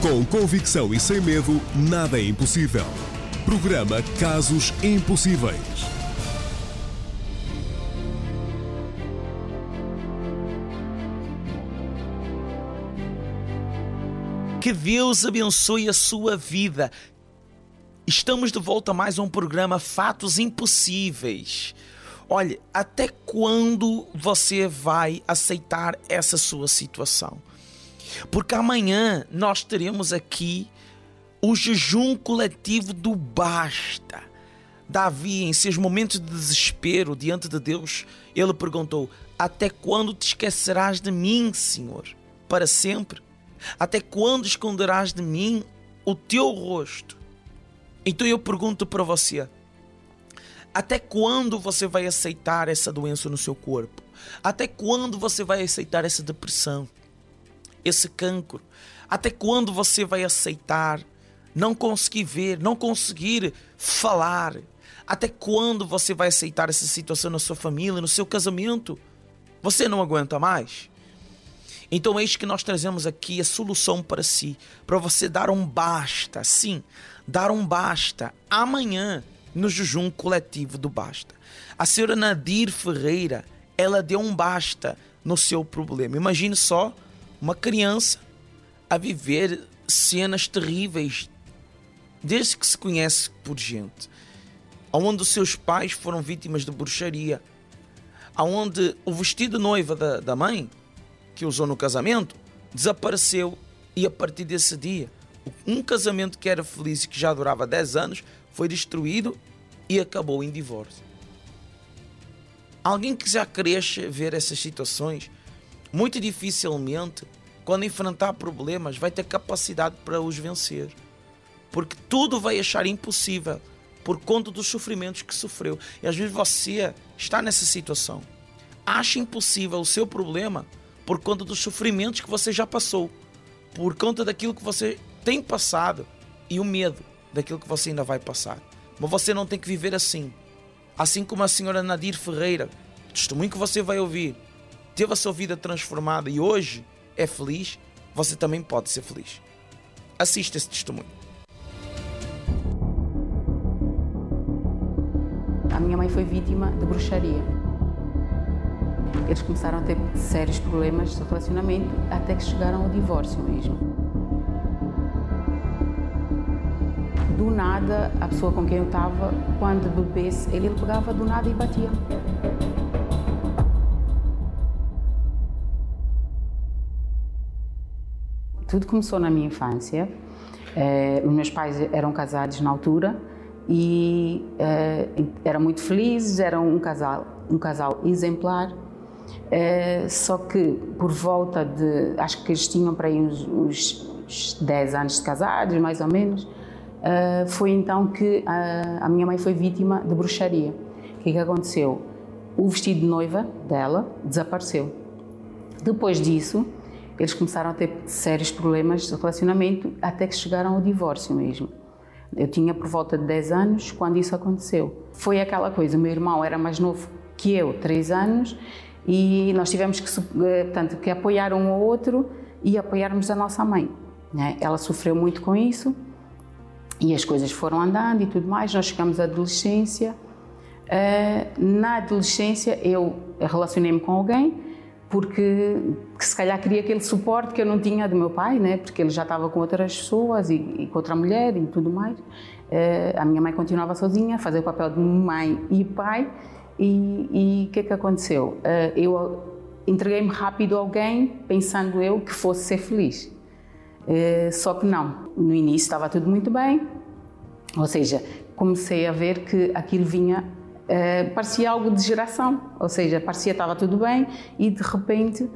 Com convicção e sem medo, nada é impossível. Programa Casos Impossíveis. Que Deus abençoe a sua vida. Estamos de volta a mais um programa Fatos Impossíveis. Olha, até quando você vai aceitar essa sua situação? Porque amanhã nós teremos aqui o jejum coletivo do basta. Davi, em seus momentos de desespero diante de Deus, ele perguntou: até quando te esquecerás de mim, Senhor? Para sempre? Até quando esconderás de mim o teu rosto? Então eu pergunto para você: até quando você vai aceitar essa doença no seu corpo? Até quando você vai aceitar essa depressão, esse cancro? Até quando você vai aceitar não conseguir ver, não conseguir falar? Até quando você vai aceitar essa situação na sua família, no seu casamento? Você não aguenta mais? Então eis que nós trazemos aqui a solução para si, para você dar um basta, sim, dar um basta amanhã no jejum coletivo do basta. A senhora Nadir Ferreira, ela deu um basta no seu problema. Imagine só uma criança a viver cenas terríveis desde que se conhece por gente, onde os seus pais foram vítimas de bruxaria, onde o vestido de noiva da mãe que usou no casamento desapareceu, e a partir desse dia um casamento que era feliz e que já durava 10 anos foi destruído e acabou em divórcio. Alguém que já cresce ver essas situações, muito dificilmente, quando enfrentar problemas, vai ter capacidade para os vencer, porque tudo vai achar impossível por conta dos sofrimentos que sofreu. E às vezes você está nessa situação, acha impossível o seu problema por conta dos sofrimentos que você já passou, por conta daquilo que você tem passado e o medo daquilo que você ainda vai passar. Mas você não tem que viver assim. Assim como a senhora Nadir Ferreira, o testemunho que você vai ouvir, teve a sua vida transformada e hoje é feliz, você também pode ser feliz. Assista esse testemunho. A minha mãe foi vítima de bruxaria. Eles começaram a ter sérios problemas de relacionamento até que chegaram ao divórcio mesmo. Do nada, a pessoa com quem eu estava, quando bebesse, ele pegava do nada e batia. Tudo começou na minha infância. Os meus pais eram casados na altura e eram muito felizes, eram um casal exemplar. Só que por volta de, acho que eles tinham para aí uns 10 anos de casados, mais ou menos, foi então que a minha mãe foi vítima de bruxaria. O que aconteceu? O vestido de noiva dela desapareceu. Depois disso, eles começaram a ter sérios problemas de relacionamento até que chegaram ao divórcio mesmo. Eu tinha por volta de 10 anos quando isso aconteceu. Foi aquela coisa, o meu irmão era mais novo que eu, 3 anos, e nós tivemos que apoiar um ao outro e apoiarmos a nossa mãe, né? Ela sofreu muito com isso e as coisas foram andando e tudo mais. Nós chegamos à adolescência. Na adolescência eu relacionei-me com alguém porque se calhar queria aquele suporte que eu não tinha do meu pai, né? Porque ele já estava com outras pessoas e com outra mulher e tudo mais. A minha mãe continuava sozinha a fazer o papel de mãe e pai. E o que aconteceu? Eu entreguei-me rápido a alguém, pensando eu que fosse ser feliz. Só que não. No início estava tudo muito bem, ou seja, comecei a ver que aquilo vinha, parecia algo de geração, ou seja, parecia que estava tudo bem e de repente,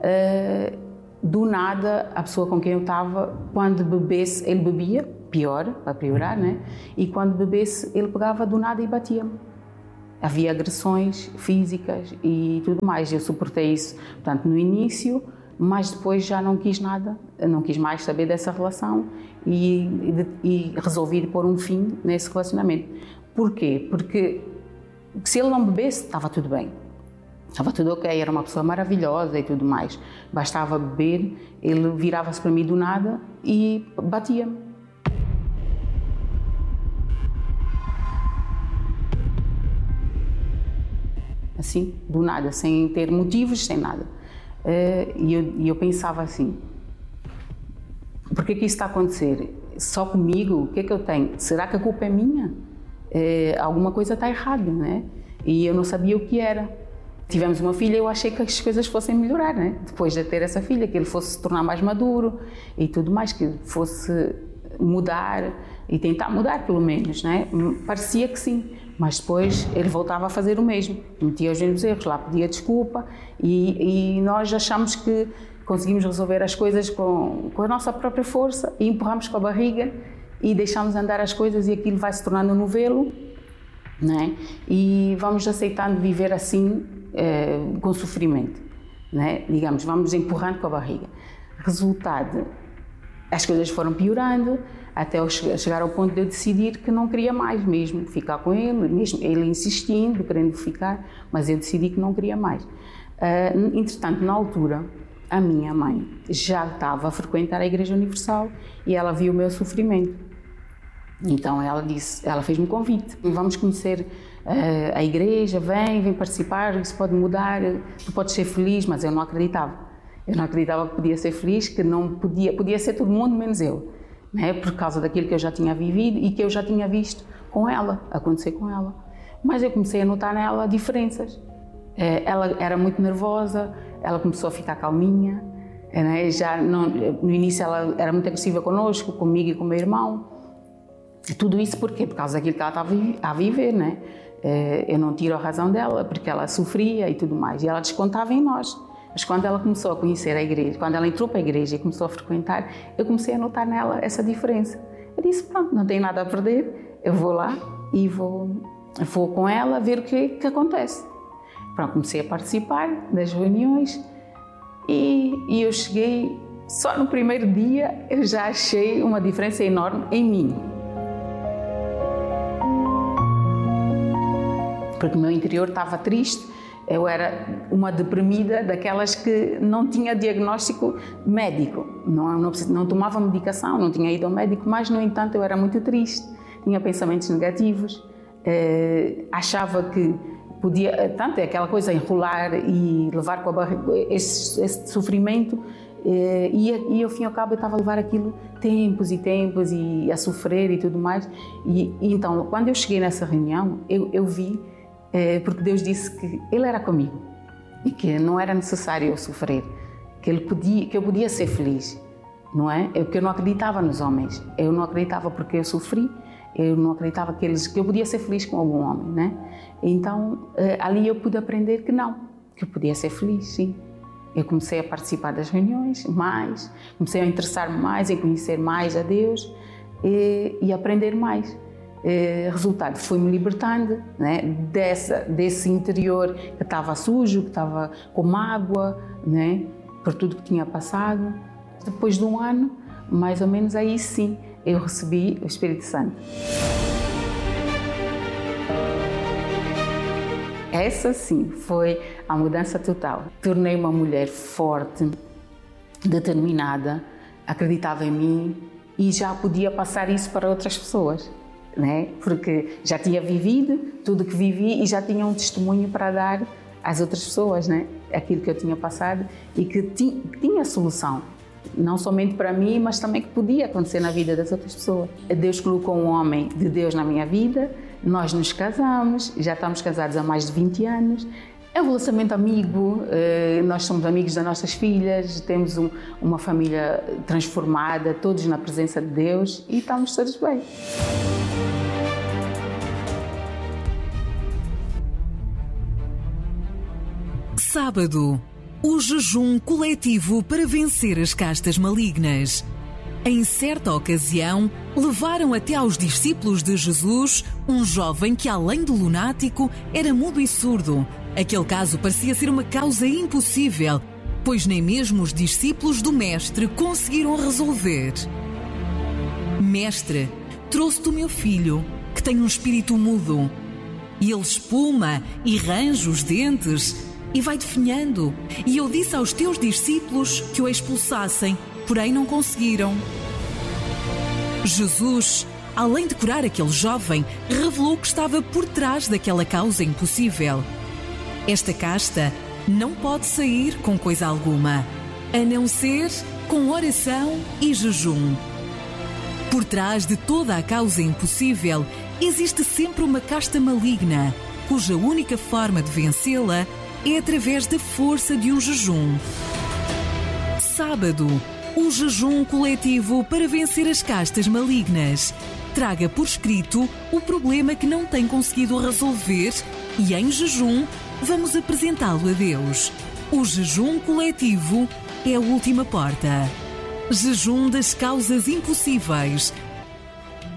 do nada, a pessoa com quem eu estava, quando bebesse, ele bebia, pior, para piorar, né? E quando bebesse, ele pegava do nada e batia-me. Havia agressões físicas e tudo mais. Eu suportei isso, portanto, no início, mas depois já não quis nada, não quis mais saber dessa relação e resolvi pôr um fim nesse relacionamento. Porquê? Porque se ele não bebesse, estava tudo bem. Estava tudo ok, era uma pessoa maravilhosa e tudo mais. Bastava beber, ele virava-se para mim do nada e batia-me. Assim, do nada, sem ter motivos, sem nada. E eu pensava assim, por que isso está a acontecer? Só comigo? O que é que eu tenho? Será que a culpa é minha? Alguma coisa está errada, né? E eu não sabia o que era. Tivemos uma filha, eu achei que as coisas fossem melhorar, né? Depois de ter essa filha, que ele fosse se tornar mais maduro e tudo mais, que fosse mudar e tentar mudar pelo menos, né? Parecia que sim, mas depois ele voltava a fazer o mesmo, metia os mesmos erros, lá pedia desculpa e nós achamos que conseguimos resolver as coisas com a nossa própria força e empurramos com a barriga e deixamos andar as coisas e aquilo vai se tornando um novelo, né? E vamos aceitando viver assim, com sofrimento, né? Digamos, vamos empurrando com a barriga. Resultado, as coisas foram piorando até eu chegar ao ponto de eu decidir que não queria mais mesmo ficar com ele, mesmo ele insistindo, querendo ficar, mas eu decidi que não queria mais. Entretanto, na altura, a minha mãe já estava a frequentar a Igreja Universal e ela viu o meu sofrimento. Então ela fez-me um convite, vamos conhecer a igreja, vem participar, isso pode mudar, tu podes ser feliz, mas eu não acreditava. Eu não acreditava que podia ser feliz, que não podia ser todo mundo menos eu, né? Por causa daquilo que eu já tinha vivido e que eu já tinha visto com ela, acontecer com ela. Mas eu comecei a notar nela diferenças. Ela era muito nervosa, ela começou a ficar calminha, né? No início ela era muito agressiva connosco, comigo e com o meu irmão. Tudo isso por quê? Por causa daquilo que ela estava a viver, né? Eu não tiro a razão dela, porque ela sofria e tudo mais, e ela descontava em nós. Mas quando ela começou a conhecer a igreja, quando ela entrou para a igreja e começou a frequentar, eu comecei a notar nela essa diferença. Eu disse, pronto, não tenho nada a perder, eu vou lá e vou com ela ver o que acontece. Pronto, comecei a participar das reuniões e eu cheguei, só no primeiro dia eu já achei uma diferença enorme em mim. Porque o meu interior estava triste, eu era uma deprimida daquelas que não tinha diagnóstico médico, não tomava medicação, não tinha ido ao médico, mas no entanto eu era muito triste, tinha pensamentos negativos, achava que podia, tanto é aquela coisa, enrolar e levar com a barriga esse sofrimento, e ao fim e ao cabo eu estava a levar aquilo tempos e tempos e a sofrer e tudo mais, e então quando eu cheguei nessa reunião eu vi, porque Deus disse que Ele era comigo e que não era necessário eu sofrer, que eu podia ser feliz, não é? Porque eu não acreditava nos homens, eu não acreditava porque eu sofri, eu não acreditava que eu podia ser feliz com algum homem, né? Então ali eu pude aprender que eu podia ser feliz, sim. Eu comecei a participar das reuniões comecei a interessar-me mais em conhecer mais a Deus e aprender mais. Resultado, foi-me libertando, né, desse interior que estava sujo, que estava com mágoa, né, por tudo que tinha passado. Depois de um ano, mais ou menos, aí sim, eu recebi o Espírito Santo. Essa sim foi a mudança total. Tornei uma mulher forte, determinada, acreditava em mim e já podia passar isso para outras pessoas. Né? Porque já tinha vivido tudo que vivi e já tinha um testemunho para dar às outras pessoas, né? Aquilo que eu tinha passado e que tinha solução, não somente para mim, mas também que podia acontecer na vida das outras pessoas. Deus colocou um homem de Deus na minha vida, nós nos casamos, já estamos casados há mais de 20 anos, é um relacionamento amigo, nós somos amigos das nossas filhas, temos uma família transformada, todos na presença de Deus e estamos todos bem. Sábado, o jejum coletivo para vencer as castas malignas. Em certa ocasião, levaram até aos discípulos de Jesus um jovem que, além de lunático, era mudo e surdo. Aquele caso parecia ser uma causa impossível, pois nem mesmo os discípulos do Mestre conseguiram resolver. Mestre, trouxe-te o meu filho, que tem um espírito mudo. E ele espuma e range os dentes. e vai definhando. E eu disse aos teus discípulos que o expulsassem, porém não conseguiram. Jesus, além de curar aquele jovem, revelou que estava por trás daquela causa impossível. Esta casta não pode sair com coisa alguma, a não ser com oração e jejum. Por trás de toda a causa impossível, existe sempre uma casta maligna, cuja única forma de vencê-la é através da força de um jejum. Sábado, o jejum coletivo para vencer as castas malignas. Traga por escrito o problema que não tem conseguido resolver e, em jejum, vamos apresentá-lo a Deus. O jejum coletivo é a última porta. Jejum das causas impossíveis.